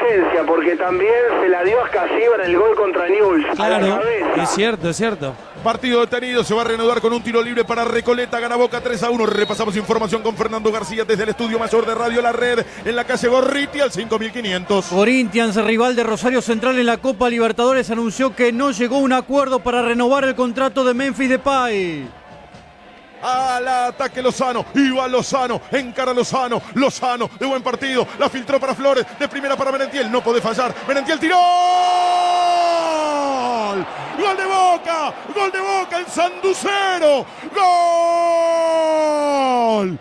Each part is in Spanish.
asistencia, porque también se la dio a Escasiba en el gol contra Newell's. Claro, es cierto, es cierto. Partido detenido, se va a reanudar con un tiro libre para Recoleta, gana Boca 3-1. Repasamos información con Fernando García desde el estudio mayor de Radio La Red en la calle Gorriti al 5500. Corinthians, rival de Rosario Central en la Copa Libertadores, anunció que no llegó a un acuerdo para renovar el contrato de Memphis Depay. Al ataque Lozano, iba Lozano, encara Lozano, Lozano de buen partido, la filtró para Flores, de primera para Merentiel, no puede fallar, Merentiel tiró, gol de Boca en Sanducero, gol,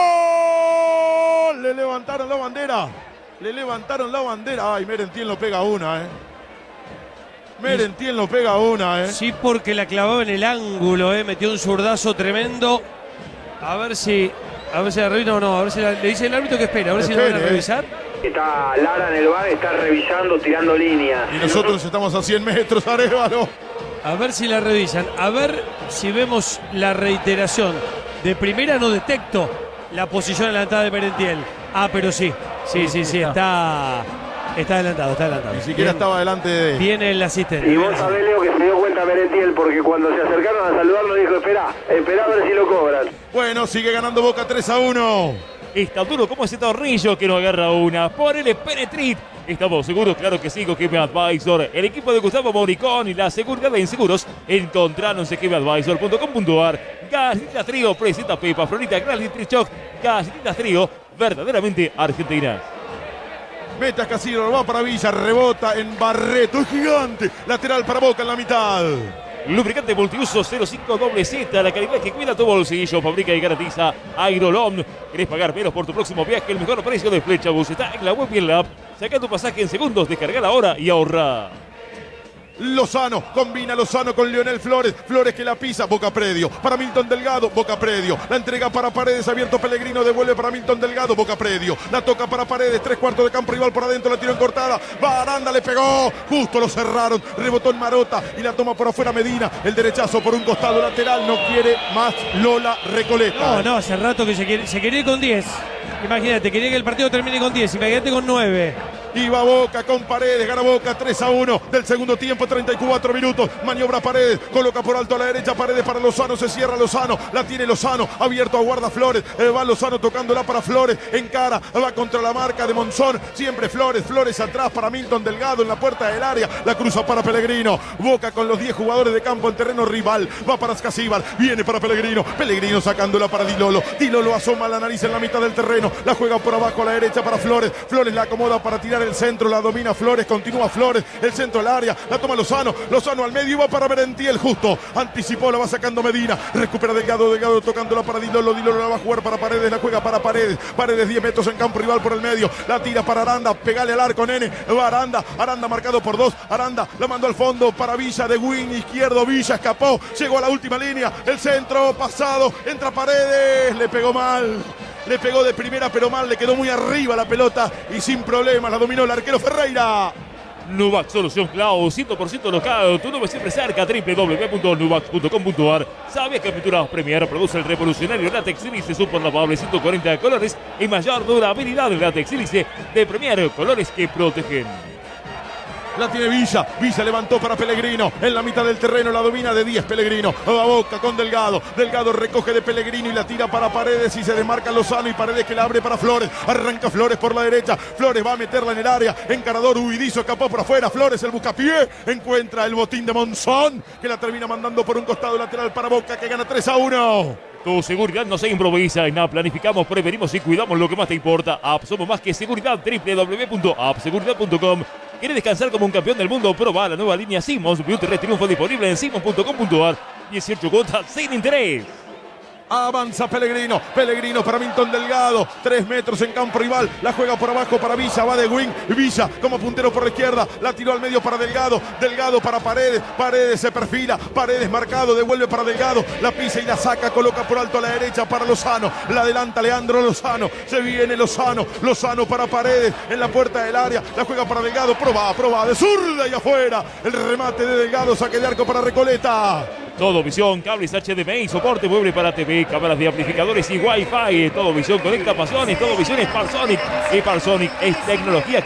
le levantaron la bandera, ay, Merentiel no pega una, Merentiel no pega una, Sí, porque la clavaba en el ángulo, metió un zurdazo tremendo. A ver si la revisa o no, a ver si le dice el árbitro que espera, a ver si la van a revisar. Está Lara en el bar, está revisando, tirando línea. Y nosotros estamos a 100 metros, Arévalo. A ver si la revisan, a ver si vemos la reiteración. De primera no detecto la posición adelantada de Merentiel. Ah, pero sí, está adelantado. Ni siquiera estaba delante de... Viene el asistente. Y vos sabés, Leo, que se dio cuenta Merentiel, porque cuando se acercaron a saludarlo dijo, espera a ver si lo cobran. Bueno, sigue ganando Boca 3-1. Está duro como ese tornillo que no agarra una. Ponele Penetrit. ¿Estamos seguros? Claro que sí, con Game Advisor. El equipo de Gustavo Moricón y la seguridad en seguros. Encontranos en gameadvisor.com.ar. Galletitas Trío presenta Pepa Florita Granny Trichoc. Galletitas Trío, verdaderamente argentinas. Mete a Casillo, va para Villa, rebota en Barreto, es gigante. Lateral para Boca en la mitad. Lubricante multiuso 05ZZ, la calidad que cuida tu bolsillo, fabrica y garantiza Aerolom. ¿Querés pagar menos por tu próximo viaje? El mejor precio de Flechabus está en la web y en la app. Saca tu pasaje en segundos, descarga ahora y ahorra. Lozano, combina Lozano con Leonel Flores, Flores que la pisa, Boca Predio, para Milton Delgado, Boca Predio, la entrega para Paredes, abierto Pellegrino, devuelve para Milton Delgado, Boca Predio, la toca para Paredes, 3/4 de campo rival por adentro, la tiró en cortada, Baranda le pegó, justo lo cerraron, rebotó en Marota y la toma por afuera Medina, el derechazo por un costado lateral, no quiere más Lola Recoleta. No, hace rato que se quería ir con 10. Imagínate, quería que el partido termine con 10, imagínate con 9. Iba Boca con Paredes, gana Boca 3-1 del segundo tiempo, 34 minutos, maniobra Paredes, coloca por alto a la derecha Paredes para Lozano, se cierra Lozano, la tiene Lozano, abierto a guarda Flores, va Lozano tocándola para Flores, encara, va contra la marca de Monzón, siempre Flores atrás para Milton Delgado en la puerta del área, la cruza para Pellegrino, Boca con los 10 jugadores de campo en terreno rival, va para Escasíbar, viene para Pellegrino sacándola para Dilolo asoma la nariz en la mitad del terreno, la juega por abajo a la derecha para Flores la acomoda para tirar el centro, la domina Flores, continúa Flores, el centro del área, la toma Lozano al medio y va para Merentiel, justo, anticipó, la va sacando Medina, recupera Delgado tocándola para Dilolo la va a jugar para Paredes, la juega para Paredes 10 metros en campo rival por el medio, la tira para Aranda, pegale al arco, nene, va Aranda marcado por 2, Aranda la mandó al fondo para Villa de wing izquierdo, Villa escapó, llegó a la última línea, el centro pasado, entra Paredes, le pegó mal. Le pegó de primera pero mal, le quedó muy arriba la pelota y sin problemas la dominó el arquero Ferreira. Nuvac, solución cloud, 100% local, tu nube siempre cerca, www.nuvac.com.ar. ¿Sabías que Pinturas Premier produce el revolucionario látex sílice super lavable 140 colores y mayor durabilidad del látex sílice de Premier, colores que protegen? La tiene Villa levantó para Pellegrino, en la mitad del terreno la domina de 10 Pellegrino, a Boca con Delgado recoge de Pellegrino y la tira para Paredes y se desmarca Lozano y Paredes que la abre para Flores, arranca Flores por la derecha, Flores va a meterla en el área, encarador huidizo, escapó por afuera, Flores el buscapié, encuentra el botín de Monzón, que la termina mandando por un costado lateral para Boca que gana 3-1. Tu seguridad no se improvisa, en App planificamos, prevenimos y cuidamos lo que más te importa. App, somos más que seguridad, www.appseguridad.com. ¿Quieres descansar como un campeón del mundo? Proba la nueva línea Simmons, Beauty Red Triunfo disponible en simmons.com.ar. 18 cuotas sin interés. Avanza Pellegrino para Milton Delgado, 3 metros en campo rival, la juega por abajo para Villa, va de wing, Villa como puntero por la izquierda, la tiró al medio para Delgado para Paredes se perfila, Paredes marcado, devuelve para Delgado, la pisa y la saca, coloca por alto a la derecha para Lozano, la adelanta Leandro Lozano, se viene Lozano para Paredes, en la puerta del área, la juega para Delgado, proba de zurda y afuera, el remate de Delgado, saque de arco para Recoleta. Todo Visión, cables HDMI, soporte mueble para TV, cámaras de amplificadores y Wi-Fi. Todo Visión conecta pasiones, Todo Visión es Parsonic. Y Parsonic es tecnología